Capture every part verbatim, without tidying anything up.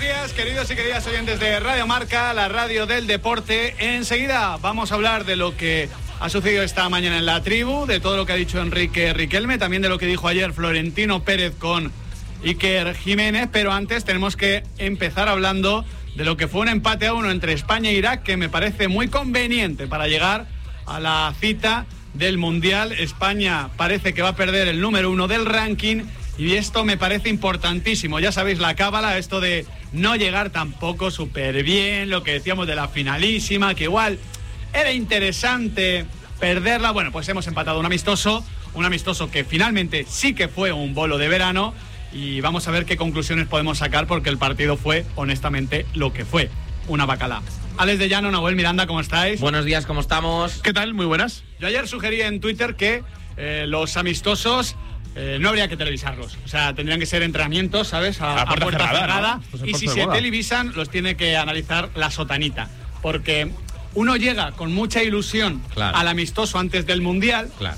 días, queridos y queridas oyentes de Radio Marca, la radio del deporte. Enseguida vamos a hablar de lo que ha sucedido esta mañana en la tribu, de todo lo que ha dicho Enrique Riquelme, también de lo que dijo ayer Florentino Pérez con Iker Jiménez, pero antes tenemos que empezar hablando de lo que fue un empate a uno entre España e Irak, que me parece muy conveniente para llegar a la cita del Mundial. España parece que va a perder el número uno del ranking y esto me parece importantísimo. Ya sabéis la cábala, esto de no llegar tampoco súper bien, lo que decíamos de la finalísima, que igual era interesante perderla. Bueno, pues hemos empatado un amistoso, un amistoso que finalmente sí que fue un bolo de verano, y vamos a ver qué conclusiones podemos sacar, porque el partido fue, honestamente, lo que fue, una bacala. Alex de Llano, Nahuel Miranda, ¿cómo estáis? Buenos días, ¿cómo estamos? ¿Qué tal? Muy buenas. Yo ayer sugerí en Twitter que eh, los amistosos eh, no habría que televisarlos. O sea, tendrían que ser entrenamientos, ¿sabes? A, a puerta, a puerta cerrada, cerrada. ¿no? Y si se moda. televisan, los tiene que analizar la sotanita. Porque uno llega con mucha ilusión claro. al amistoso antes del Mundial. Claro.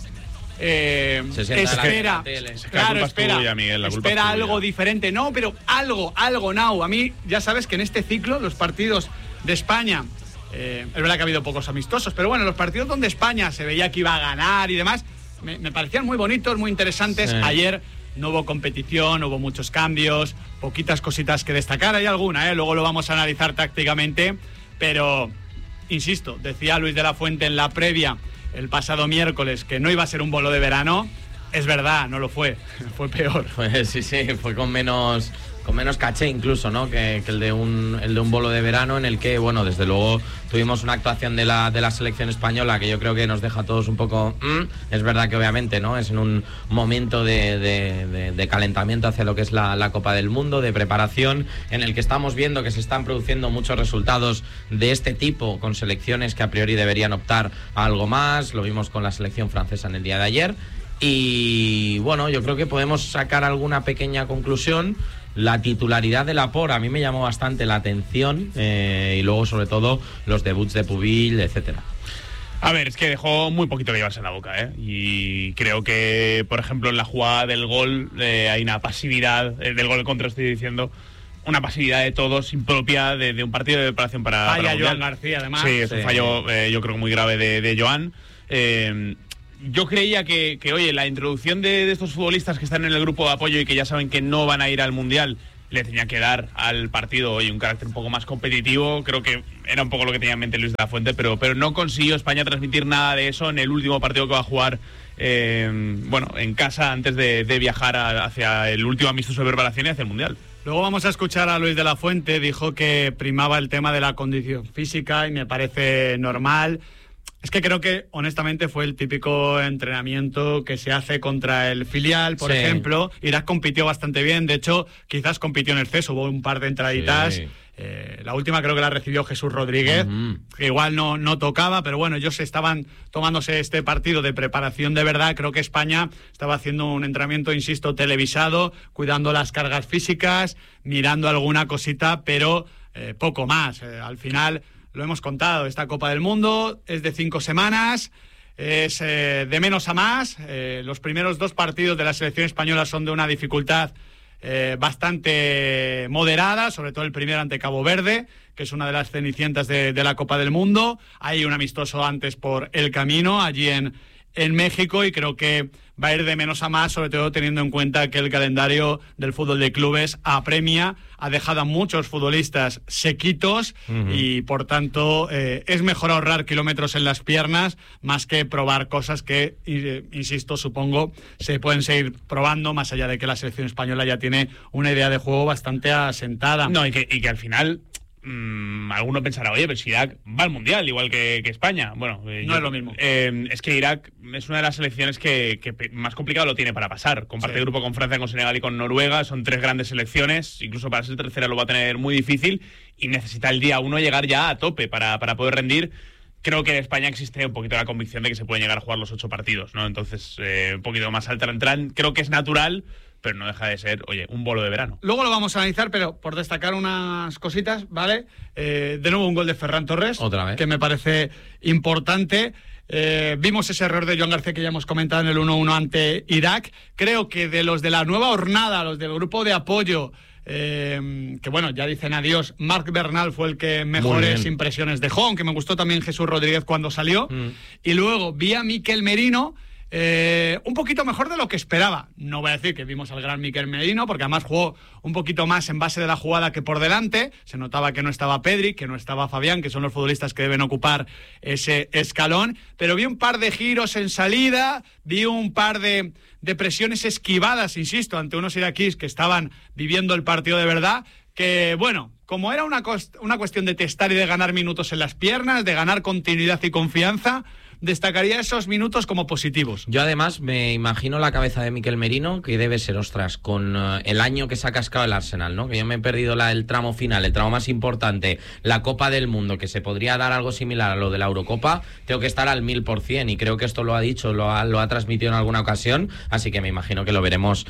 Eh, espera, claro, espera, tuya, Miguel, espera algo diferente. No, pero algo, algo, Nau. A mí, ya sabes que en este ciclo, los partidos de España, eh, es verdad que ha habido pocos amistosos, pero bueno, los partidos donde España se veía que iba a ganar y demás, me, me parecían muy bonitos, muy interesantes. Sí. Ayer no hubo competición, no hubo muchos cambios, poquitas cositas que destacar. Hay alguna, ¿eh? Luego lo vamos a analizar tácticamente, pero, insisto, decía Luis de la Fuente en la previa el pasado miércoles que no iba a ser un bolo de verano. Es verdad, no lo fue, fue peor. Pues sí, sí, fue con menos con menos caché incluso, ¿no? Que, que el de un el de un bolo de verano, en el que, bueno, desde luego tuvimos una actuación de la de la selección española que yo creo que nos deja a todos un poco... Mmm. Es verdad que obviamente, ¿no? Es en un momento de, de, de, de calentamiento hacia lo que es la, la Copa del Mundo, de preparación, en el que estamos viendo que se están produciendo muchos resultados de este tipo con selecciones que a priori deberían optar a algo más. Lo vimos con la selección francesa en el día de ayer. Y bueno, yo creo que podemos sacar alguna pequeña conclusión. La titularidad de Laporte a mí me llamó bastante la atención, eh, y luego sobre todo los debuts de Pubil, etcétera. A ver, es que dejó muy poquito que llevarse en la boca, ¿eh? Y creo que, por ejemplo, en la jugada del gol eh, hay una pasividad, eh, del gol contra estoy diciendo, una pasividad de todos impropia de, de un partido de preparación para... Falla para Joan García, además. Sí, es un sí. fallo eh, yo creo muy grave de, de Joan. Eh, Yo creía que, que, oye, la introducción de, de estos futbolistas que están en el grupo de apoyo y que ya saben que no van a ir al Mundial, le tenía que dar al partido, oye, un carácter un poco más competitivo. Creo que era un poco lo que tenía en mente Luis de la Fuente, pero, pero no consiguió España transmitir nada de eso en el último partido que va a jugar, eh, bueno, en casa antes de, de viajar a, hacia el último amistoso de preparación y hacia el Mundial. Luego vamos a escuchar a Luis de la Fuente. Dijo que primaba el tema de la condición física y me parece normal. Es que creo que, honestamente, fue el típico entrenamiento que se hace contra el filial, por sí. ejemplo. Irak compitió bastante bien, de hecho, quizás compitió en exceso, hubo un par de entraditas. Sí. Eh, la última creo que la recibió Jesús Rodríguez, uh-huh. que igual no, no tocaba, pero bueno, ellos estaban tomándose este partido de preparación de verdad. Creo que España estaba haciendo un entrenamiento, insisto, televisado, cuidando las cargas físicas, mirando alguna cosita, pero eh, poco más. Eh, al final... Lo hemos contado, esta Copa del Mundo es de cinco semanas, es eh, de menos a más. Eh, los primeros dos partidos de la selección española son de una dificultad eh, bastante moderada, sobre todo el primero ante Cabo Verde, que es una de las cenicientas de, de la Copa del Mundo. Hay un amistoso antes por el camino, allí en, en México, y creo que va a ir de menos a más, sobre todo teniendo en cuenta que el calendario del fútbol de clubes apremia, ha dejado a muchos futbolistas sequitos, uh-huh. y por tanto eh, es mejor ahorrar kilómetros en las piernas más que probar cosas que, eh, insisto, supongo se pueden seguir probando, más allá de que la selección española ya tiene una idea de juego bastante asentada. No, y que, y que al final... Mm, alguno pensará, oye, pero si Irak va al Mundial, igual que, que España. Bueno, eh, no yo, es lo mismo. Eh, es que Irak es una de las selecciones que, que más complicado lo tiene para pasar. Comparte sí. grupo con Francia, con Senegal y con Noruega. Son tres grandes selecciones. Incluso para ser tercera lo va a tener muy difícil. Y necesita el día uno llegar ya a tope para, para poder rendir. Creo que en España existe un poquito la convicción de que se pueden llegar a jugar los ocho partidos, ¿no? Entonces, eh, un poquito más alta entran. Creo que es natural, pero no deja de ser, oye, un bolo de verano. Luego lo vamos a analizar, pero por destacar unas cositas, ¿vale? Eh, de nuevo un gol de Ferran Torres, otra vez, que me parece importante. Eh, vimos ese error de Joan García que ya hemos comentado en el uno uno ante Irak. Creo que de los de la nueva hornada, los del grupo de apoyo, Eh, que bueno, ya dicen adiós. Marc Bernal fue el que mejores impresiones dejó, aunque me gustó también Jesús Rodríguez cuando salió. Mm. Y luego vi a Mikel Merino, eh, un poquito mejor de lo que esperaba. No voy a decir que vimos al gran Mikel Merino, porque además jugó un poquito más en base de la jugada que por delante. Se notaba que no estaba Pedri, que no estaba Fabián, que son los futbolistas que deben ocupar ese escalón. Pero vi un par de giros en salida, vi un par de... de presiones esquivadas, insisto, ante unos iraquíes que estaban viviendo el partido de verdad, que, bueno, como era una, una cuestión de testar y de ganar minutos en las piernas, de ganar continuidad y confianza, destacaría esos minutos como positivos. Yo además me imagino la cabeza de Mikel Merino, que debe ser, ostras, con uh, el año que se ha cascado el Arsenal, ¿no? Que yo me he perdido la, el tramo final, el tramo más importante, la Copa del Mundo, que se podría dar algo similar a lo de la Eurocopa, tengo que estar al mil por cien, y creo que esto lo ha dicho, lo ha, lo ha transmitido en alguna ocasión, así que me imagino que lo veremos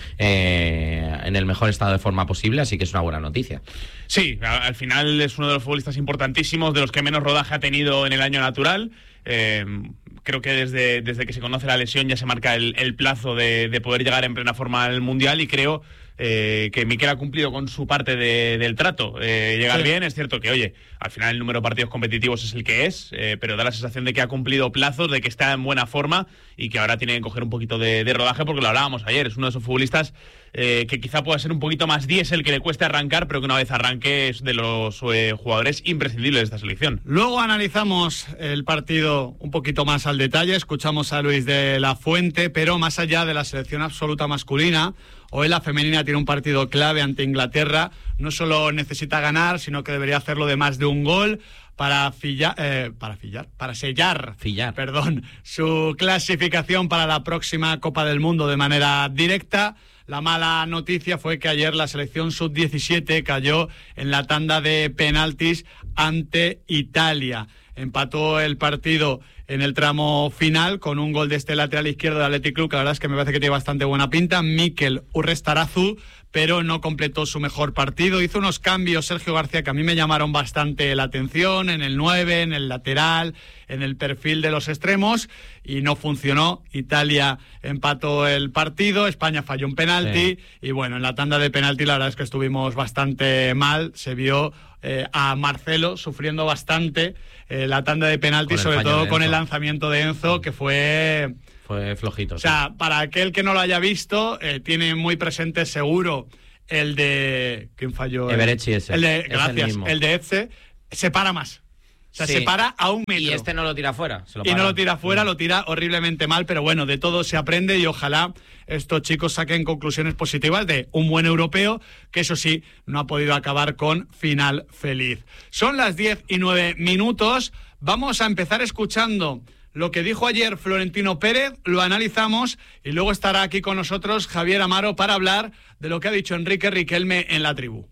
eh, en el mejor estado de forma posible, así que es una buena noticia. Sí, al final es uno de los futbolistas importantísimos, de los que menos rodaje ha tenido en el año natural. Eh, creo que desde, desde que se conoce la lesión ya se marca el, el plazo de, de poder llegar en plena forma al Mundial, y creo eh, que Mikel ha cumplido con su parte de, del trato. Eh, llegar sí. bien, es cierto que, oye, al final el número de partidos competitivos es el que es, eh, pero da la sensación de que ha cumplido plazos, de que está en buena forma y que ahora tiene que coger un poquito de, de rodaje, porque lo hablábamos ayer, es uno de esos futbolistas eh, que quizá pueda ser un poquito más diésel, que le cueste arrancar, pero que una vez arranque es de los eh, jugadores imprescindibles de esta selección. Luego analizamos el partido un poquito más al detalle, escuchamos a Luis de la Fuente, pero más allá de la selección absoluta masculina, hoy la femenina tiene un partido clave ante Inglaterra. No solo necesita ganar, sino que debería hacerlo de más de un gol para fillar, eh, para fillar, para sellar, fillar. perdón, su clasificación para la próxima Copa del Mundo de manera directa. La mala noticia fue que ayer la selección sub diecisiete cayó en la tanda de penaltis ante Italia. Empató el partido en el tramo final con un gol de este lateral izquierdo del Athletic Club, que la verdad es que me parece que tiene bastante buena pinta, Mikel Urrestarazu, pero no completó su mejor partido. Hizo unos cambios Sergio García que a mí me llamaron bastante la atención, en el nueve, en el lateral, en el perfil de los extremos, y no funcionó. Italia empató el partido, España falló un penalti, sí. y bueno, en la tanda de penalti la verdad es que estuvimos bastante mal. Se vio eh, a Marcelo sufriendo bastante eh, la tanda de penalti, sobre todo con el lanzamiento de Enzo, que fue... Fue flojito. O sea, sí. para aquel que no lo haya visto, eh, tiene muy presente seguro el de... ¿Quién falló? Everechi ese. El de, gracias, el, el de Etze. Se para más. O sea, sí. se para a un metro. Y este no lo tira fuera. Se lo y no lo tira fuera, mm. lo tira horriblemente mal, pero bueno, de todo se aprende, y ojalá estos chicos saquen conclusiones positivas de un buen europeo, que eso sí, no ha podido acabar con final feliz. Son las diez y nueve minutos. Vamos a empezar escuchando lo que dijo ayer Florentino Pérez, lo analizamos, y luego estará aquí con nosotros Javier Amaro para hablar de lo que ha dicho Enrique Riquelme en la tribu.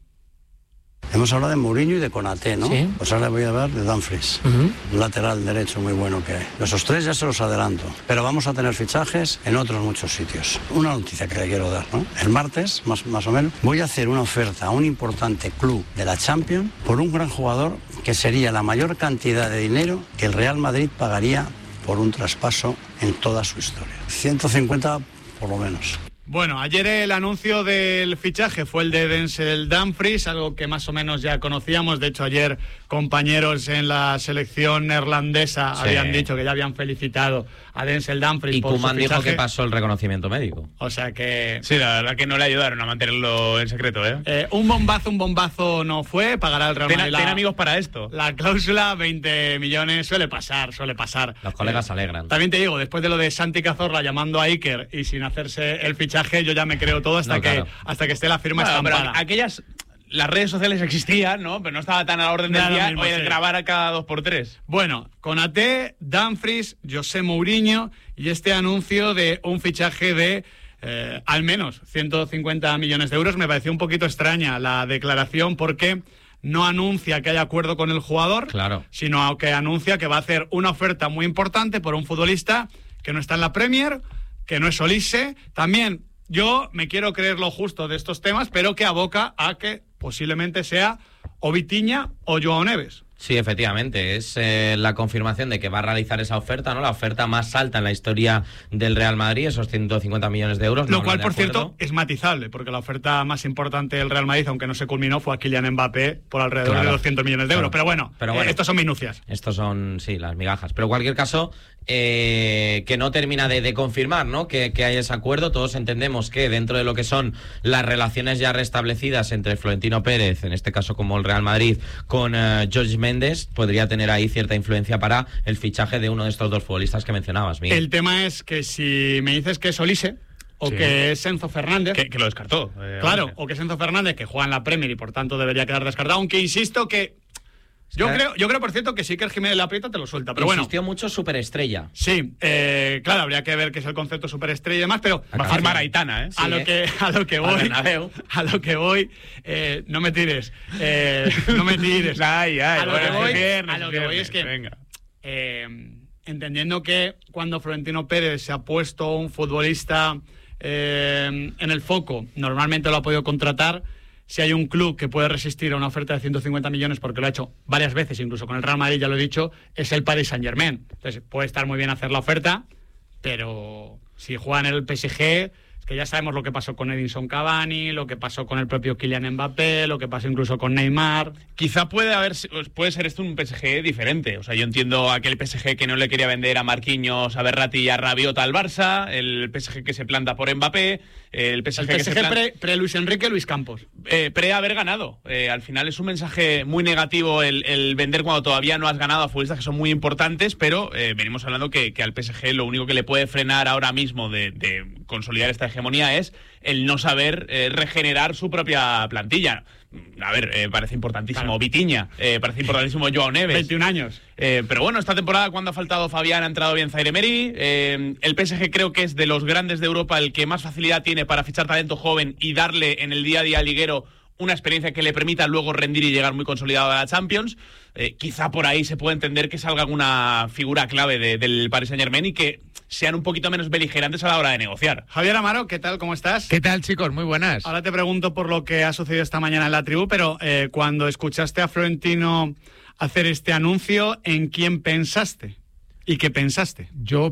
Hemos hablado de Mourinho y de Konaté, ¿no? Sí. Pues ahora voy a hablar de Dumfries, uh-huh. un lateral derecho muy bueno que hay. Esos tres ya se los adelanto, pero vamos a tener fichajes en otros muchos sitios. Una noticia que le quiero dar, ¿no? El martes, más, más o menos, voy a hacer una oferta a un importante club de la Champions por un gran jugador que sería la mayor cantidad de dinero que el Real Madrid pagaría por un traspaso en toda su historia. ciento cincuenta por lo menos. Bueno, ayer el anuncio del fichaje fue el de Denzel Dumfries, algo que más o menos ya conocíamos. De hecho, ayer compañeros en la selección neerlandesa sí. habían dicho que ya habían felicitado a Denzel Dumfries y por Koeman su fichaje. dijo que pasó el reconocimiento médico. O sea que... Sí, la verdad que no le ayudaron a mantenerlo en secreto, ¿eh? eh un bombazo, un bombazo no fue, pagará el Real Madrid. Tiene amigos para esto. La cláusula, veinte millones, suele pasar, suele pasar. Los colegas eh, se alegran. También te digo, después de lo de Santi Cazorla llamando a Iker y sin hacerse el fichaje, yo ya me creo todo hasta, no, que, claro. hasta que esté la firma bueno, estampada. Pero aquellas... Las redes sociales existían, ¿no? Pero no estaba tan a la orden del día mismo, oye, sí. grabar a cada dos por tres. Bueno, Konaté, Dumfries, José Mourinho y este anuncio de un fichaje de eh, al menos ciento cincuenta millones de euros. Me pareció un poquito extraña la declaración, porque no anuncia que haya acuerdo con el jugador, claro. sino que anuncia que va a hacer una oferta muy importante por un futbolista que no está en la Premier, que no es Olise. También yo me quiero creer lo justo de estos temas, pero que aboca a que posiblemente sea o Vitinha o Joao Neves. Sí, efectivamente, es eh, la confirmación de que va a realizar esa oferta, ¿no? La oferta más alta en la historia del Real Madrid, esos ciento cincuenta millones de euros. Lo no, cual, no por acuerdo. cierto, es matizable, porque la oferta más importante del Real Madrid, aunque no se culminó, fue a Kylian Mbappé por alrededor Claro. de doscientos millones de euros. Claro. Pero bueno, Pero bueno. eh, estos son minucias. Estos son, sí, las migajas. Pero en cualquier caso, eh, que no termina de, de confirmar, ¿no? Que, que hay ese acuerdo. Todos entendemos que dentro de lo que son las relaciones ya restablecidas entre Florentino Pérez, en este caso como el Real Madrid, con uh, Jorge Méndez, podría tener ahí cierta influencia para el fichaje de uno de estos dos futbolistas que mencionabas, Miguel. El tema es que si me dices que es Olise o Sí. que es Enzo Fernández, Que, que lo descartó. eh, claro, Olise. o que es Enzo Fernández, que juega en la Premier y por tanto debería quedar descartado, aunque insisto que yo que- creo, yo creo por cierto que sí que el Jiménez la aprieta te lo suelta, pero bueno. Insistió mucho superestrella. Sí, eh, claro, habría que ver qué es el concepto superestrella y demás, pero Va a firmar a Aitana, ¿eh? a Sí, lo ¿eh? que a lo que Al voy, Bernabéu. a lo que voy, eh, no me tires, eh, no me tires. Ay, ay, a lo bueno, que es voy, viernes, a lo es que voy viernes, es que venga. eh, entendiendo que cuando Florentino Pérez se ha puesto un futbolista eh, en el foco, normalmente lo ha podido contratar. Si hay un club que puede resistir a una oferta de ciento cincuenta millones, porque lo ha hecho varias veces, incluso con el Real Madrid, ya lo he dicho, es el Paris Saint-Germain. Entonces, puede estar muy bien hacer la oferta, pero si juega en el P S G, es que ya sabemos lo que pasó con Edinson Cavani, lo que pasó con el propio Kylian Mbappé, lo que pasó incluso con Neymar. Quizá puede haber, puede ser esto un P S G diferente. O sea, yo entiendo aquel P S G que no le quería vender a Marquinhos, a Verratti y a Rabiot al Barça, el P S G que se planta por Mbappé, el P S G El que P S se G planta... pre, pre Luis Enrique, Luis Campos. Eh, pre haber ganado. Eh, al final es un mensaje muy negativo el, el vender cuando todavía no has ganado a futbolistas que son muy importantes, pero eh, venimos hablando que, que al P S G lo único que le puede frenar ahora mismo de, de consolidar esta hegemonía es el no saber eh, regenerar su propia plantilla. A ver, eh, parece importantísimo Claro. Vitinha, eh, parece importantísimo Joao Neves. veintiún años. Eh, pero bueno, esta temporada cuando ha faltado Fabián ha entrado bien Zaire Emery. Eh, el P S G creo que es de los grandes de Europa el que más facilidad tiene para fichar talento joven y darle en el día a día liguero una experiencia que le permita luego rendir y llegar muy consolidado a la Champions. Eh, quizá por ahí se puede entender que salga alguna figura clave de, del Paris Saint-Germain y que sean un poquito menos beligerantes a la hora de negociar. Javier Amaro, ¿qué tal? ¿Cómo estás? ¿Qué tal, chicos? Muy buenas. Ahora te pregunto por lo que ha sucedido esta mañana en la tribu, pero eh, cuando escuchaste a Florentino hacer este anuncio, ¿en quién pensaste? ¿Y qué pensaste? Yo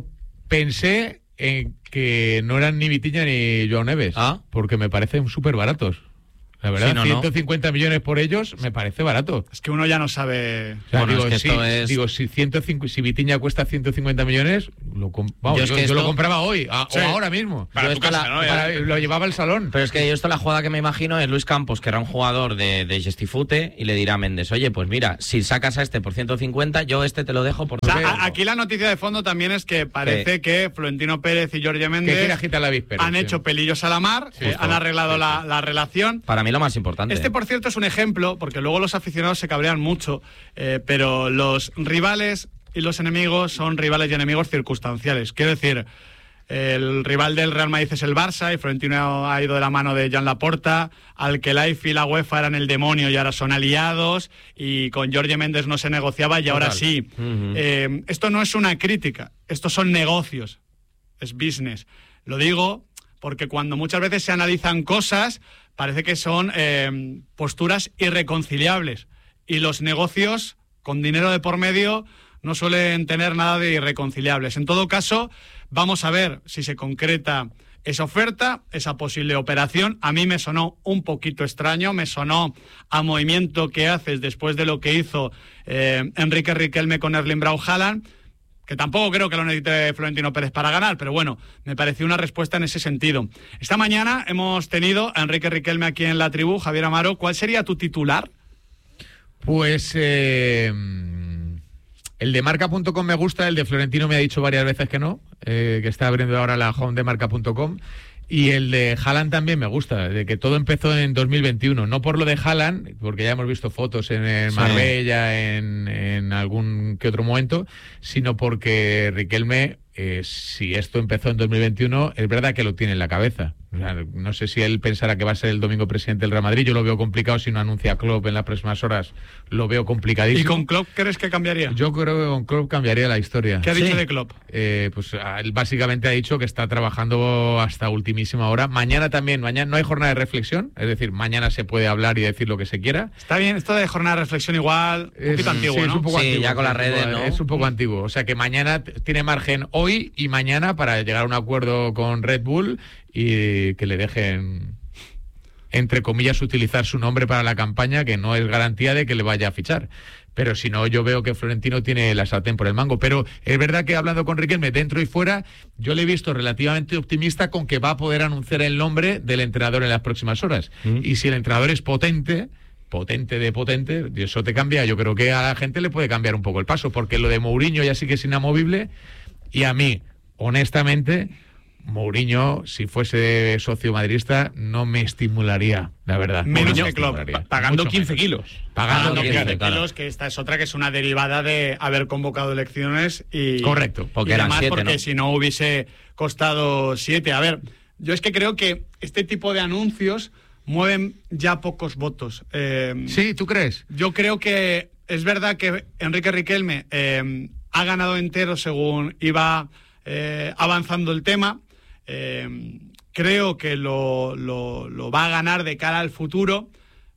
pensé en que no eran ni Vitinha ni Joao Neves, Ah. porque me parecen súper baratos. La verdad, Sí, no, no. ciento cincuenta millones por ellos me parece barato. Es que uno ya no sabe... O sea, Bueno, digo, es que sí, esto es- digo, si, ciento cincuenta si Vitinha cuesta ciento cincuenta millones, lo, com- vamos, Yo es yo, que yo lo esto- compraba hoy, a- Sí. o ahora mismo. Para Yo tu esto casa, la- ¿no? Para- lo llevaba al salón. Pero es que yo esto la jugada que me imagino es Luis Campos, que era un jugador de, de Gestifute, y le dirá a Méndez, oye, pues mira, si sacas a este por ciento cincuenta, yo este te lo dejo por O sea, ciento. a- aquí la noticia de fondo también es que parece Sí. que Florentino Pérez y Jorge Que quiere Méndez agitar la víspera. han sí. hecho pelillos a la mar, eh, Justo. han arreglado la, la relación. Para mí lo más importante. Este, por cierto, es un ejemplo, porque luego los aficionados se cabrean mucho, eh, pero los rivales y los enemigos son rivales y enemigos circunstanciales. Quiero decir, el rival del Real Madrid es el Barça y Florentino ha ido de la mano de Jan Laporta, al que la I F y la UEFA eran el demonio y ahora son aliados, y con Jorge Méndez no se negociaba y ahora Total. sí. Ujú. Eh, esto no es una crítica, estos son negocios, es business. Lo digo porque cuando muchas veces se analizan cosas, parece que son eh, posturas irreconciliables. Y los negocios, con dinero de por medio, no suelen tener nada de irreconciliables. En todo caso, vamos a ver si se concreta esa oferta, esa posible operación. A mí me sonó un poquito extraño, me sonó a movimiento que haces después de lo que hizo eh, Enrique Riquelme con Erling Braut Haaland, que tampoco creo que lo necesite Florentino Pérez para ganar, pero bueno, me pareció una respuesta en ese sentido. Esta mañana hemos tenido a Enrique Riquelme aquí en la tribu. Javier Amaro, ¿cuál sería tu titular? Pues eh, el de marca punto com me gusta, el de Florentino me ha dicho varias veces que no, eh, que está abriendo ahora la home de marca punto com. Y el de Haaland también me gusta, de que todo empezó en dos mil veintiuno, no por lo de Haaland, porque ya hemos visto fotos en el Sí. Marbella, en, en algún que otro momento, sino porque Riquelme eh, si esto empezó en dos mil veintiuno, es verdad que lo tiene en la cabeza. O sea, no sé si él pensará que va a ser el domingo presidente del Real Madrid. Yo lo veo complicado. Si no anuncia a Klopp en las próximas horas, lo veo complicadísimo. ¿Y con Klopp crees que cambiaría? Yo creo que con Klopp cambiaría la historia. ¿Qué ha dicho Sí. de Klopp? Eh, pues él básicamente ha dicho que está trabajando hasta ultimísima hora. Mañana también, mañana no hay jornada de reflexión, es decir, mañana se puede hablar y decir lo que se quiera. Está bien, esto de jornada de reflexión igual, un Es, poquito antiguo, sí, ¿no? es un poco Sí, antiguo, ya con es las un poco- redes, ¿no? Es un poco antiguo. O sea que mañana t- tiene margen hoy y mañana para llegar a un acuerdo con Red Bull y que le dejen, entre comillas, utilizar su nombre para la campaña, que no es garantía de que le vaya a fichar. Pero si no, yo veo que Florentino tiene la sartén por el mango. Pero es verdad que hablando con Riquelme dentro y fuera, yo le he visto relativamente optimista con que va a poder anunciar el nombre del entrenador en las próximas horas. Mm. Y si el entrenador es potente, potente de potente, y eso te cambia. Yo creo que a la gente le puede cambiar un poco el paso, porque lo de Mourinho ya sí que es inamovible. Y a mí, honestamente, Mourinho, si fuese socio madridista, no me estimularía, la verdad. Menos no que Klopp, pagando Mucho quince menos. kilos. Pagando Ah, quince, quince claro. kilos, que esta es otra que es una derivada de haber convocado elecciones y Correcto, porque y eran demás, siete, porque ¿no? si no hubiese costado siete. A ver, yo es que creo que este tipo de anuncios mueven ya pocos votos. Eh, Sí, ¿tú crees? Yo creo que es verdad que Enrique Riquelme eh, ha ganado entero según iba eh, avanzando el tema. Eh, creo que lo, lo, lo va a ganar de cara al futuro,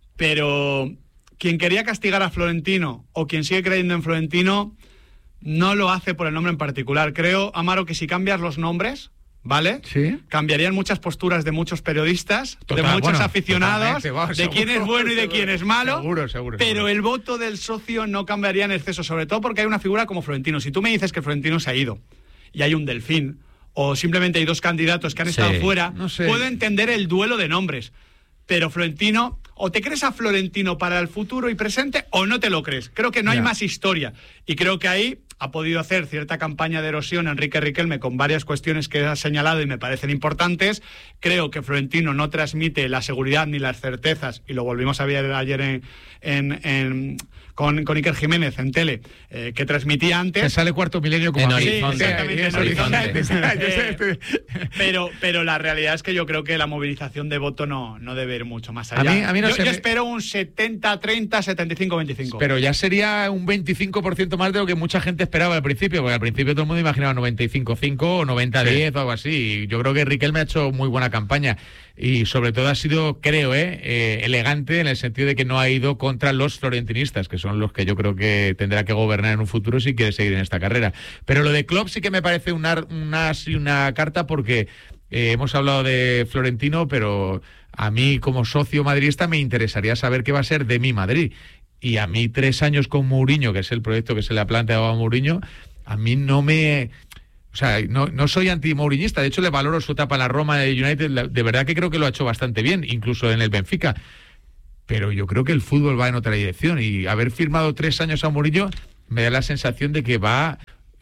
pero quien quería castigar a Florentino o quien sigue creyendo en Florentino no lo hace por el nombre en particular. Creo, Amaro, que si cambias los nombres, ¿vale? Sí. Cambiarían muchas posturas de muchos periodistas, Total, de muchos bueno, aficionados, totalmente, va, de seguro, quién es bueno y de seguro, quién es malo. seguro, seguro, pero seguro. el voto del socio no cambiaría en exceso, sobre todo porque hay una figura como Florentino. Si tú me dices que Florentino se ha ido y hay un delfín, o simplemente hay dos candidatos que han Sí, estado fuera, no sé. puedo entender el duelo de nombres. Pero Florentino, o te crees a Florentino para el futuro y presente, o no te lo crees. Creo que no hay Ya. más historia. Y creo que ahí ha podido hacer cierta campaña de erosión Enrique Riquelme con varias cuestiones que ha señalado y me parecen importantes. Creo que Florentino no transmite la seguridad ni las certezas, y lo volvimos a ver ayer en, en, en, con, con Iker Jiménez en tele, eh, que transmitía antes. Te sale Cuarto Milenio como En a mí. Horizonte. Sí, exactamente, en en Horizonte. Horizonte. Eh, pero, pero la realidad es que yo creo que la movilización de voto no, no debe ir mucho más A allá. mí- a mí no yo, se yo me- espero un setenta treinta, setenta y cinco veinticinco. Pero ya sería un veinticinco por ciento más de lo que mucha gente esperaba al principio, porque al principio todo el mundo imaginaba noventa y cinco cinco o noventa diez o algo así. Y yo creo que Riquelme ha hecho muy buena campaña y sobre todo ha sido, creo, eh, eh, elegante en el sentido de que no ha ido contra los florentinistas, que son los que yo creo que tendrá que gobernar en un futuro si quiere seguir en esta carrera. Pero lo de Klopp sí que me parece una, una, sí, una carta porque eh, hemos hablado de Florentino, pero a mí como socio madridista me interesaría saber qué va a ser de mi Madrid. Y a mí tres años con Mourinho, que es el proyecto que se le ha planteado a Mourinho, a mí no me... O sea, no, no soy anti-mourinista, de hecho le valoro su etapa en la Roma de United, la- de verdad que creo que lo ha hecho bastante bien, incluso en el Benfica. Pero yo creo que el fútbol va en otra dirección y haber firmado tres años a Mourinho me da la sensación de que va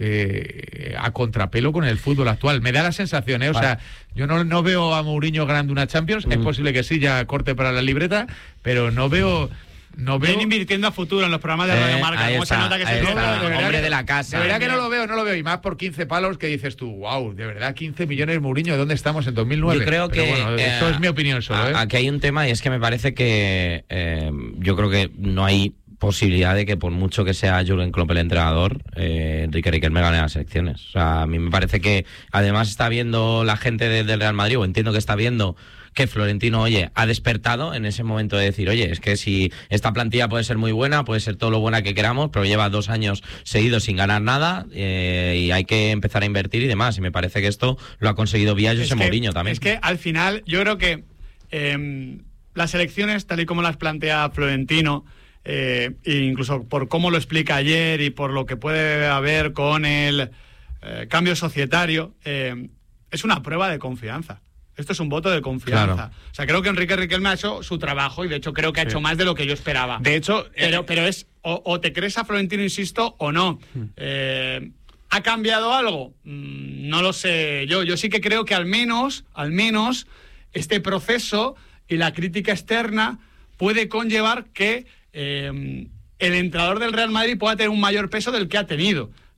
eh, a contrapelo con el fútbol actual. Me da la sensación, ¿eh? O sea, yo no, no veo a Mourinho ganando una Champions, es posible que sí, ya corte para la libreta, pero no veo... No veo... Ven invirtiendo a futuro en los programas de Eh, Radio Marca. ahí ¿Cómo está, se nota que ahí se está. cobra? de verdad Hombre que- de la casa. De verdad que no lo veo, no lo veo. Y más por quince palos que dices tú, wow, de verdad, quince millones Mourinho, ¿de dónde estamos en dos mil nueve? Yo creo Pero que bueno, eh, esto es mi opinión solo, a- ¿eh? Aquí hay un tema y es que me parece que eh, yo creo que no hay posibilidad de que por mucho que sea Jürgen Klopp el entrenador, eh, Enrique Riquelme gane las elecciones. O sea, a mí me parece que además está viendo la gente de- del Real Madrid, o entiendo que está viendo que Florentino, oye, ha despertado en ese momento de decir, oye, es que si esta plantilla puede ser muy buena, puede ser todo lo buena que queramos, pero lleva dos años seguidos sin ganar nada eh, y hay que empezar a invertir y demás. Y me parece que esto lo ha conseguido vía José Es que- Mourinho también. Es que al final yo creo que eh, las elecciones, tal y como las plantea Florentino, eh, e incluso por cómo lo explica ayer y por lo que puede haber con el eh, cambio societario, eh, es una prueba de confianza. Esto es un voto de confianza. Claro. O sea, creo que Enrique Riquelme ha hecho su trabajo y de hecho creo que ha hecho más de lo que yo esperaba. De hecho, Pero, eh, pero es, o, o te crees a Florentino, insisto, o no. Eh, ¿Ha cambiado algo? Mm, no lo sé. Yo, yo sí que creo que al menos, al menos, este proceso y la crítica externa puede conllevar que eh, el entrenador del Real Madrid pueda tener un mayor peso del que ha tenido.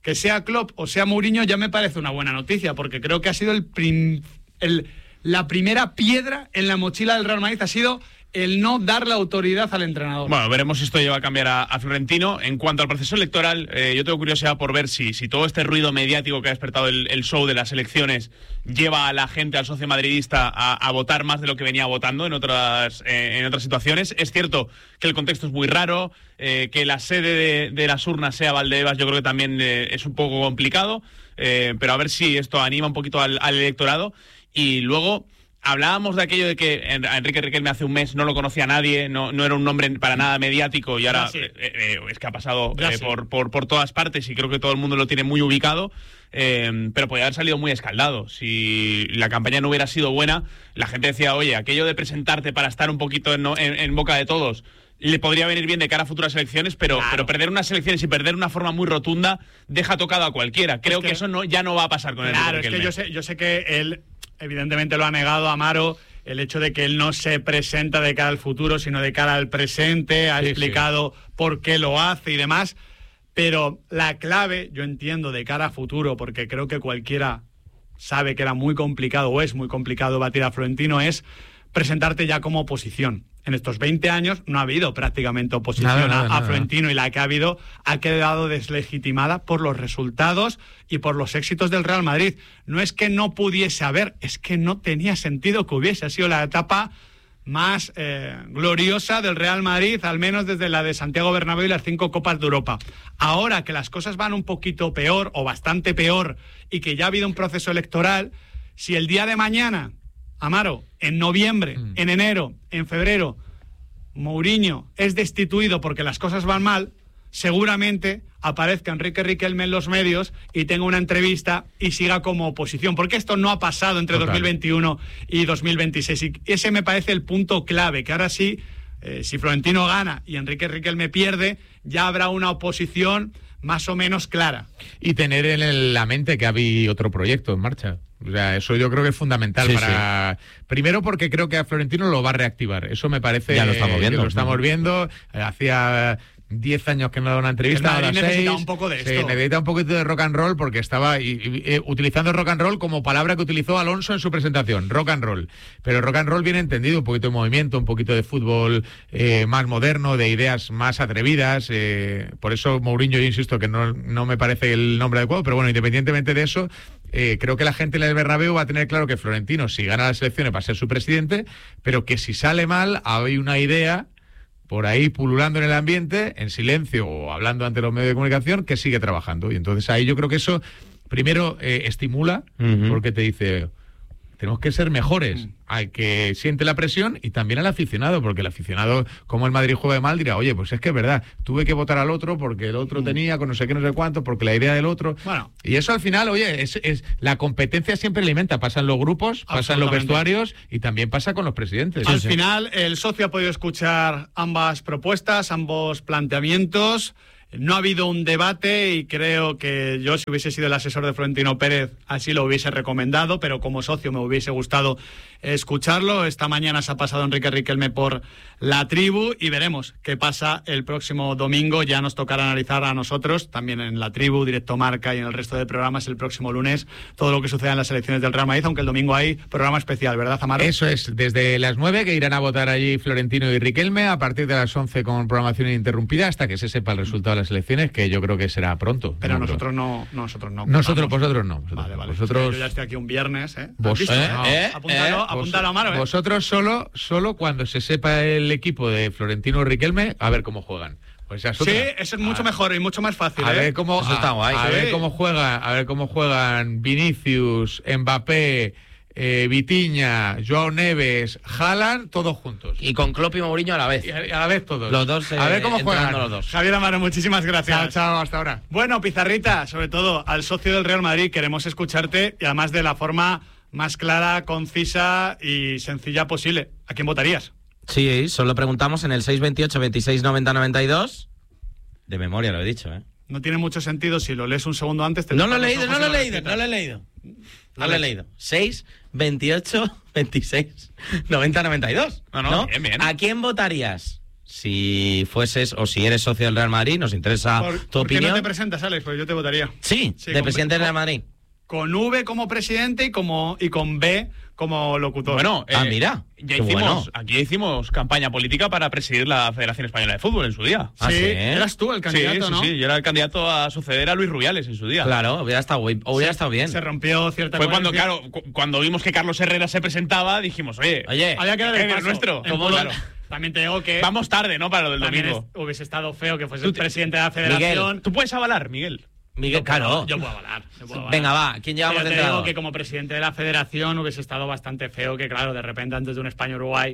que sea Klopp o sea Mourinho ya me parece una buena noticia, porque creo que ha sido el, prim, el la primera piedra en la mochila del Real Madrid, ha sido el no darle autoridad al entrenador. Bueno, veremos si esto lleva a cambiar a, a Florentino. En cuanto al proceso electoral, eh, yo tengo curiosidad por ver si, si todo este ruido mediático que ha despertado el, el show de las elecciones lleva a la gente, al socio madridista, a, a votar más de lo que venía votando en otras, eh, en otras situaciones. Es cierto que el contexto es muy raro, eh, que la sede de, de las urnas sea Valdebebas, yo creo que también eh, es un poco complicado, eh, pero a ver si esto anima un poquito al, al electorado. Y luego hablábamos de aquello de que Enrique Riquelme hace un mes no lo conocía nadie, no, no era un nombre para nada mediático, y ahora sí. eh, eh, es que ha pasado eh, sí. por, por, por todas partes y creo que todo el mundo lo tiene muy ubicado, eh, pero podría haber salido muy escaldado. Si la campaña no hubiera sido buena, la gente decía, oye, aquello de presentarte para estar un poquito en, en, en boca de todos le podría venir bien de cara a futuras elecciones, pero, claro. pero perder unas elecciones y perder de una forma muy rotunda deja tocado a cualquiera. Creo es que, que eso no, ya no va a pasar con claro, Enrique Riquelme. Claro, es que yo sé, yo sé que él evidentemente lo ha negado a Amaro, el hecho de que él no se presenta de cara al futuro, sino de cara al presente, ha sí, explicado sí. por qué lo hace y demás, pero la clave, yo entiendo, de cara a futuro, porque creo que cualquiera sabe que era muy complicado, o es muy complicado batir a Florentino, es presentarte ya como oposición. En estos veinte años no ha habido prácticamente oposición nada, nada, a, a nada. Florentino, y la que ha habido ha quedado deslegitimada por los resultados y por los éxitos del Real Madrid. No es que no pudiese haber, es que no tenía sentido que hubiese. Ha sido la etapa más eh, gloriosa del Real Madrid, al menos desde la de Santiago Bernabéu y las cinco Copas de Europa. Ahora que las cosas van un poquito peor, o bastante peor, y que ya ha habido un proceso electoral, si el día de mañana, Amaro, en noviembre, mm. en enero, en febrero, Mourinho es destituido porque las cosas van mal, seguramente aparezca Enrique Riquelme en los medios y tenga una entrevista y siga como oposición, porque esto no ha pasado entre Total. dos mil veintiuno y dos mil veintiséis, y ese me parece el punto clave, que ahora sí, eh, si Florentino gana y Enrique Riquelme pierde, ya habrá una oposición más o menos clara. Y tener en la mente que había otro proyecto en marcha. O sea, eso yo creo que es fundamental sí, para... Sí. Primero porque creo que a Florentino lo va a reactivar. Eso me parece... Ya lo estamos viendo. Que lo estamos viendo. Hacía diez años que no da una entrevista. Ahora necesita un poco de esto. Sí, necesita un poquito de rock and roll, porque estaba y, y, eh, utilizando rock and roll como palabra que utilizó Alonso en su presentación. Rock and roll. Pero rock and roll bien entendido, un poquito de movimiento, un poquito de fútbol eh, más moderno, de ideas más atrevidas. Eh, por eso Mourinho, yo insisto que no, no me parece el nombre adecuado, pero bueno, independientemente de eso, eh, creo que la gente en el Bernabéu va a tener claro que Florentino, si gana las elecciones, va a ser su presidente, pero que si sale mal, hay una idea por ahí pululando en el ambiente, en silencio o hablando ante los medios de comunicación, que sigue trabajando. Y entonces ahí yo creo que eso, primero, eh, estimula, uh-huh. porque te dice, tenemos que ser mejores, uh-huh. hay que siente la presión, y también al aficionado, porque el aficionado, como el Madrid juega mal, dirá, oye, pues es que es verdad, tuve que votar al otro porque el otro uh-huh. tenía con no sé qué, no sé cuánto, porque la idea del otro... Bueno. Y eso al final, oye, es, es la competencia siempre alimenta, pasa en los grupos, pasa en los vestuarios y también pasa con los presidentes. Al sí, final, sí. el socio ha podido escuchar ambas propuestas, ambos planteamientos. No ha habido un debate, y creo que yo, si hubiese sido el asesor de Florentino Pérez, así lo hubiese recomendado, pero como socio me hubiese gustado escucharlo. Esta mañana se ha pasado Enrique Riquelme por La Tribu y veremos qué pasa el próximo domingo. Ya nos tocará analizar a nosotros, también en La Tribu, Directo Marca y en el resto de programas el próximo lunes, todo lo que suceda en las elecciones del Real Madrid, aunque el domingo hay programa especial, ¿verdad, Amaro? Eso es, desde las nueve, que irán a votar allí Florentino y Riquelme, a partir de las once con programación ininterrumpida hasta que se sepa el resultado de las elecciones, que yo creo que será pronto. Pero no, nosotros no, nosotros no. Nosotros, vosotros no. Vosotros, vale, vale. Vosotros... Yo ya estoy aquí un viernes, ¿eh? Vos, ¿eh? No, ¿Eh? Apúntalo, ¿Eh? apúntalo, Amaro, ¿eh? Vosotros solo, solo cuando se sepa el equipo de Florentino y Riquelme, a ver cómo juegan. Pues es sí, eso es mucho a, mejor y mucho más fácil. A ¿eh? ver cómo, eso está guay. A, a sí. ver cómo juega, a ver cómo juegan Vinicius, Mbappé, eh, Vitinha, Joao Neves, Haaland, todos juntos. Y con Klopp y Mourinho a la vez. Y a, a la vez todos. Los dos. Eh, a ver cómo juegan los dos. Javier Amaro, muchísimas gracias. Chao, chao, hasta ahora. Bueno, Pizarrita, sobre todo al socio del Real Madrid, queremos escucharte, y además de la forma más clara, concisa y sencilla posible. ¿A quién votarías? Sí, solo preguntamos en el seis veintiocho, veintiséis, noventa, noventa y dos. De memoria lo he dicho, ¿eh? No tiene mucho sentido si lo lees un segundo antes. Te no lo he leído, no lo he leído, no lo he leído. No lo he leído. seis, veintiocho, veintiséis, noventa, noventa y dos. No, no, ¿no? Bien, bien. ¿A quién votarías? Si fueses o si eres socio del Real Madrid, nos interesa ¿Por, tu ¿por qué opinión. no te presentas, Alex? Pues yo te votaría. Sí, Sí, de con- presidente del Real Madrid. Con V como presidente y, como, y con B como locutor. Bueno, Ah, eh, mira, ya qué hicimos, bueno. aquí ya hicimos campaña política para presidir la Federación Española de Fútbol en su día. Ah, sí, ¿sí? eras tú el candidato, sí, ¿no? sí, sí, yo era el candidato a suceder a Luis Rubiales en su día. Claro, hubiera estado, hubiera Se- estado bien. Se rompió cierta Fue cuando, coherencia. claro, cu- cuando vimos que Carlos Herrera se presentaba, dijimos, oye, Oye, Había que dar ¿qué el es paso. nuestro? En ¿Cómo? fútbol, Claro. También te digo que Vamos tarde, ¿no? Para lo del también domingo. es- hubiese estado feo que fuese Tú el te- presidente de la federación. ¿Tú puedes avalar, Miguel? Miguel, claro. Yo puedo avalar. yo puedo avalar. Venga, va, ¿quién llevamos Pero de te digo entrenador? que como presidente de la federación hubiese estado bastante feo que, claro, de repente antes de un España-Uruguay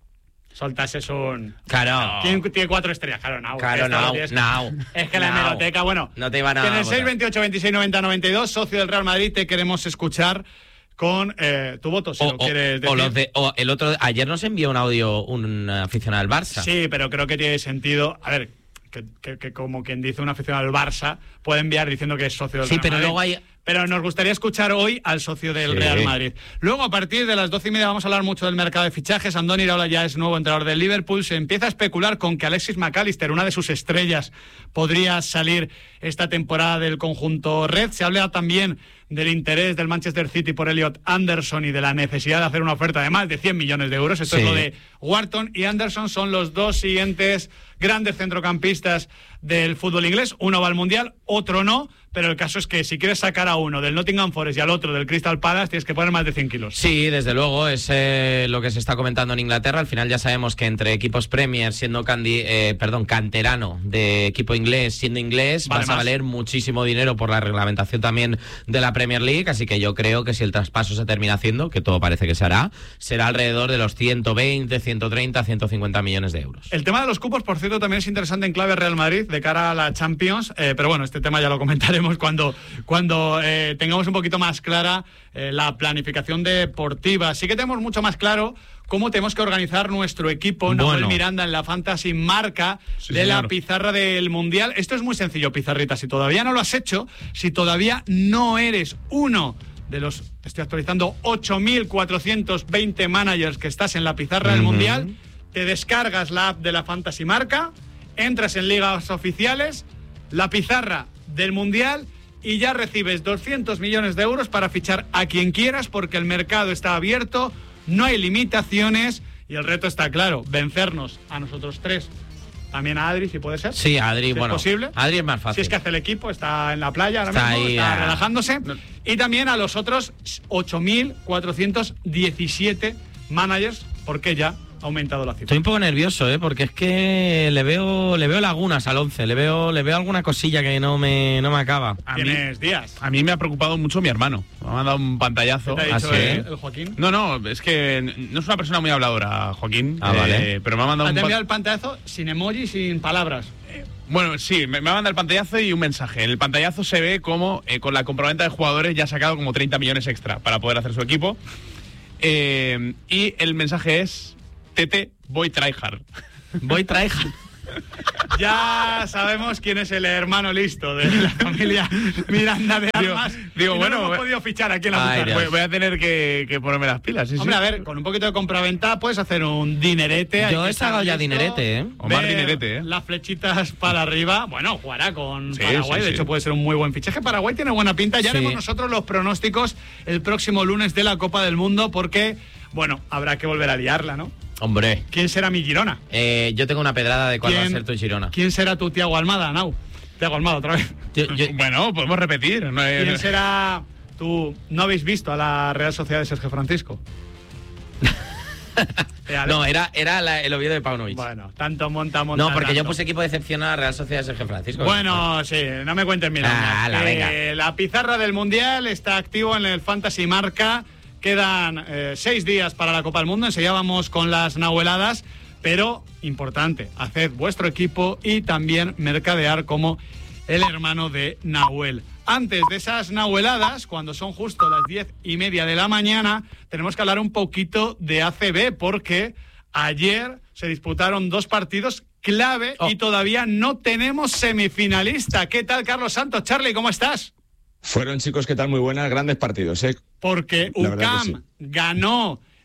soltases un... Claro. ¿Quién tiene cuatro estrellas? Claro, Nau. Claro, Esta lo Nau, tienes- Nau, Es que la Nau. hemeroteca, bueno. No te iba nada que en el a votar. seis veintiocho veintiséis noventa noventa y dos, socio del Real Madrid, te queremos escuchar con eh, tu voto, si O, lo o- quieres decir. o los de, o el otro, ayer nos envió un audio un aficionado al Barça. Sí, pero creo que tiene sentido. A ver, que, que- que como quien dice un aficionado al Barça, puede enviar diciendo que es socio del Sí, Real pero Madrid. luego hay- Pero nos gustaría escuchar hoy al socio del Sí. Real Madrid. Luego, a partir de las doce y media, vamos a hablar mucho del mercado de fichajes. Andoni Iraola ya es nuevo entrenador del Liverpool. Se empieza a especular con que Alexis McAllister, una de sus estrellas, podría salir esta temporada del conjunto Red. Se habla también del interés del Manchester City por Elliot Anderson y de la necesidad de hacer una oferta de más de cien millones de euros. Esto Sí. es lo de Wharton y Anderson. Son los dos siguientes grandes centrocampistas del fútbol inglés. Uno va al Mundial, otro no, pero el caso es que si quieres sacar a uno del Nottingham Forest y al otro del Crystal Palace, tienes que poner más de cien kilos. Sí, desde luego, es eh, lo que se está comentando en Inglaterra. Al final ya sabemos que entre equipos Premier, siendo candi eh, perdón, canterano de equipo inglés, siendo inglés, Vale vas a más. valer muchísimo dinero por la reglamentación también de la Premier League. Así que yo creo que si el traspaso se termina haciendo, que todo parece que se hará, será alrededor de los ciento veinte, ciento treinta, ciento cincuenta millones de euros. El tema de los cupos, por cierto, también es interesante en clave Real Madrid de cara a la Champions, eh, pero bueno, este tema ya lo comentaremos cuando, cuando eh, tengamos un poquito más clara eh, la planificación deportiva. Sí que tenemos mucho más claro cómo tenemos que organizar nuestro equipo. Bueno. Nahuel Miranda en la Fantasy marca Sí, de la señor. pizarra del Mundial. Esto es muy sencillo, Pizarrita. Si todavía no lo has hecho, si todavía no eres uno de los, estoy actualizando, ocho mil cuatrocientos veinte managers que estás en la pizarra del Ujú. Mundial, te descargas la app de la Fantasy Marca, entras en ligas oficiales, la pizarra del Mundial y ya recibes doscientos millones de euros para fichar a quien quieras porque el mercado está abierto, no hay limitaciones y el reto está claro, vencernos a nosotros tres. También a Adri, si puede ser. Sí, Adri, Si es bueno, posible. Adri es más fácil. Si es que hace el equipo, está en la playa ahora Está mismo, ahí, está ah. relajándose. Y también a los otros ocho mil cuatrocientos diecisiete managers, porque ya ha aumentado la cifra. Estoy un poco nervioso, ¿eh? Porque es que le veo le veo lagunas al once, le veo le veo alguna cosilla que no me no me acaba. A mí, Tienes días. a mí me ha preocupado mucho mi hermano. Me ha mandado un pantallazo. ¿Qué te ha dicho ¿Ah, sí? el, el Joaquín? No, no, es que n- no es una persona muy habladora, Joaquín. Ah, vale. eh, Pero me ha mandado Ha un pa- enviado el pantallazo sin emoji, sin palabras. Bueno, sí, me, me ha mandado el pantallazo y un mensaje. En el pantallazo se ve como eh, con la compraventa de jugadores ya ha sacado como treinta millones extra para poder hacer su equipo. Eh, y el mensaje es: Tete, voy tryhard. Voy tryhard. Ya sabemos quién es el hermano listo de la familia Miranda de Digo- Armas. digo, y no bueno, lo hemos voy- podido fichar aquí en la Ay, pizarra. Dios. Voy, voy a tener que, que ponerme las pilas. Sí, Hombre, sí. a ver, con un poquito de compraventa puedes hacer un dinerete. hay Yo que he estar sacado ya listo, dinerete, ¿eh? O más ver dinerete, ¿eh? Las flechitas para arriba. Bueno, jugará con Sí, Paraguay. sí, de sí. hecho, puede ser un muy buen fichaje. Paraguay tiene buena pinta. Ya Sí. haremos nosotros los pronósticos el próximo lunes de la Copa del Mundo porque, bueno, habrá que volver a liarla, ¿no? Hombre, ¿Quién será mi Girona? eh, yo tengo una pedrada de cuál va a ¿Quién- ser tu Girona. ¿Quién será tu Tiago Almada, Nau? Tiago Almada, otra vez. Yo- yo- Bueno, podemos repetir. No hay- ¿Quién será tu... ¿No habéis visto a la Real Sociedad de Sergio Francisco? Eh, Ale- no, era, era la- el Oviedo de Paunovic. Bueno, tanto monta, monta. No, porque yo tanto. puse equipo de excepción a la Real Sociedad de Sergio Francisco. Bueno, sí, no me cuentes mira. Ah, la venga. La pizarra del Mundial está activo en el Fantasy Marca. Quedan eh, seis días para la Copa del Mundo. Enseguida vamos con las nahueladas. Pero, importante, haced vuestro equipo y también mercadear como el hermano de Nahuel. Antes de esas nahueladas, cuando son justo las diez y media de la mañana, tenemos que hablar un poquito de A C B porque ayer se disputaron dos partidos clave Oh. y todavía no tenemos semifinalista. ¿Qué tal, Carlos Santos? Charlie, ¿cómo estás? Fueron, chicos, ¿qué tal? Muy buenas, grandes partidos, ¿eh? Porque La verdad que UCAM ganó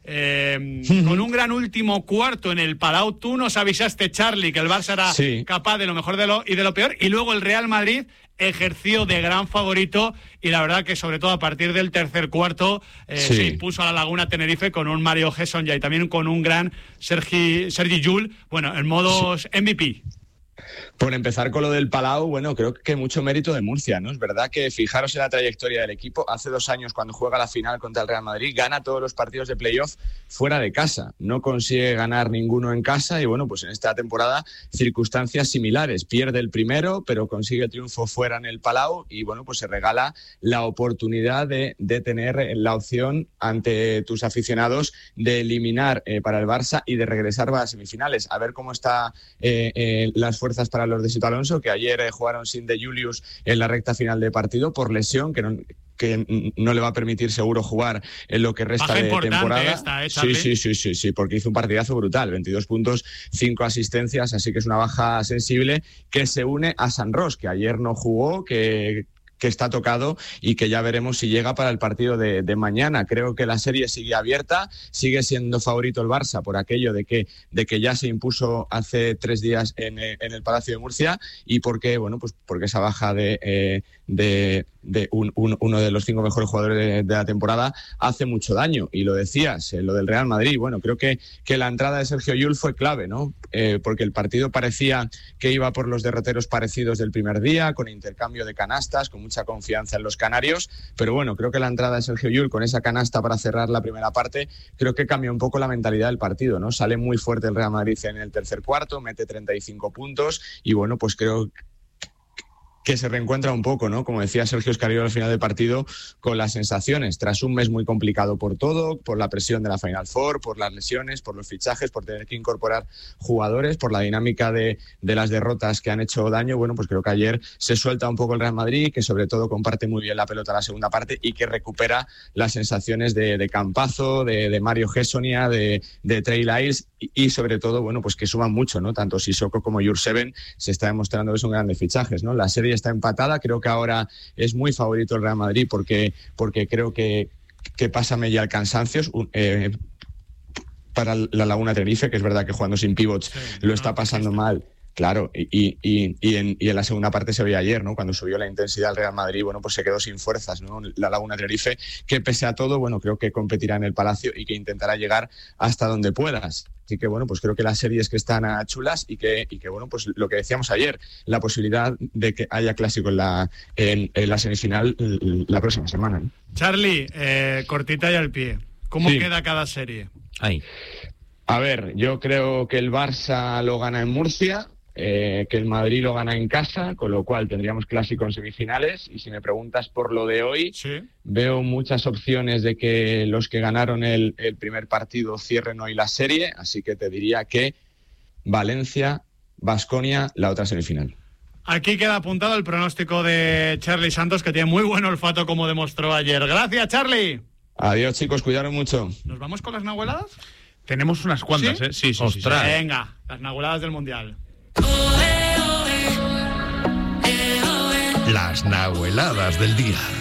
eh, con un gran último cuarto en el Palau. Tú nos avisaste, Charlie, que el Barça era sí. capaz de lo mejor de lo, y de lo peor, y luego el Real Madrid ejerció de gran favorito, y la verdad que sobre todo a partir del tercer cuarto eh, sí. se impuso a la Laguna Tenerife con un Mario Gesson y también con un gran Sergi, Sergi Llull, bueno, en modos sí. M V P. Por empezar con lo del Palau, bueno, creo que mucho mérito de Murcia, ¿no? Es verdad que fijaros en la trayectoria del equipo. Hace dos años, cuando juega la final contra el Real Madrid, gana todos los partidos de playoff fuera de casa. No consigue ganar ninguno en casa y, bueno, pues en esta temporada circunstancias similares. Pierde el primero, pero consigue el triunfo fuera en el Palau y, bueno, pues se regala la oportunidad de, de tener la opción ante tus aficionados de eliminar eh, para el Barça y de regresar a las semifinales. A ver cómo está eh, eh, las fuerzas para los de Sito Alonso, que ayer eh, jugaron sin De Julius en la recta final de partido por lesión, que no, que no le va a permitir seguro jugar en lo que resta Baja de temporada. Esta, ¿eh, sí, sí, sí, sí, sí, porque hizo un partidazo brutal, veintidós puntos, cinco asistencias, así que es una baja sensible que se une a San Ros, que ayer no jugó, que que está tocado y que ya veremos si llega para el partido de, de mañana. Creo que la serie sigue abierta, sigue siendo favorito el Barça por aquello de que, de que ya se impuso hace tres días en, en el Palacio de Murcia y porque, bueno, pues porque esa baja de, eh, de, de un, un, uno de los cinco mejores jugadores de, de la temporada hace mucho daño. Y lo decías, eh, lo del Real Madrid, bueno, creo que, que la entrada de Sergio Llull fue clave, ¿no? Eh, porque el partido parecía que iba por los derroteros parecidos del primer día, con intercambio de canastas, con mucha confianza en los canarios, pero bueno, creo que la entrada de Sergio Llull con esa canasta para cerrar la primera parte, creo que cambia un poco la mentalidad del partido, ¿no? Sale muy fuerte el Real Madrid en el tercer cuarto, mete treinta y cinco puntos y bueno, pues creo que se reencuentra un poco, ¿no? Como decía Sergio Escariolo al final del partido, con las sensaciones, tras un mes muy complicado por todo, por la presión de la Final Four, por las lesiones, por los fichajes, por tener que incorporar jugadores, por la dinámica de, de las derrotas que han hecho daño. Bueno, pues creo que ayer se suelta un poco el Real Madrid, que sobre todo comparte muy bien la pelota en la segunda parte y que recupera las sensaciones de, de Campazo, de, de Mario Gessonia, de, de Trey Lyles y, y sobre todo, bueno, pues que suman mucho, ¿no? Tanto Sissoko como Jurseven se está demostrando que son grandes fichajes, ¿no? La serie está empatada, creo que ahora es muy favorito el Real Madrid porque, porque creo que, que pásame ya el cansancio eh, para la Laguna Tenerife, que es verdad que jugando sin pivots sí, lo está pasando no, mal. Claro, y, y, y, en, y en la segunda parte se veía ayer, ¿no? Cuando subió la intensidad del Real Madrid, bueno, pues se quedó sin fuerzas, ¿no? La Laguna Tenerife, que pese a todo, bueno, creo que competirá en el Palacio y que intentará llegar hasta donde puedas. Así que, bueno, pues creo que las series que están chulas y que, y que bueno, pues lo que decíamos ayer, la posibilidad de que haya clásico en la, en, en la semifinal la próxima semana, ¿no? Charlie, eh, cortita y al pie, ¿cómo sí. queda cada serie? Ahí. A ver, yo creo que el Barça lo gana en Murcia, Eh, que el Madrid lo gana en casa, con lo cual tendríamos clásico en semifinales. Y si me preguntas por lo de hoy, sí. veo muchas opciones de que los que ganaron el, el primer partido cierren hoy la serie, así que te diría que Valencia, Baskonia, la otra semifinal. Aquí queda apuntado el pronóstico de Charlie Santos, que tiene muy buen olfato, como demostró ayer. Gracias, Charlie. Adiós, chicos, cuidaros mucho. ¿Nos vamos con las nahueladas? Tenemos unas cuantas, ¿sí? ¿eh? Sí, sí, sí, sí. Venga, las nahueladas del Mundial. Las nahueladas del día.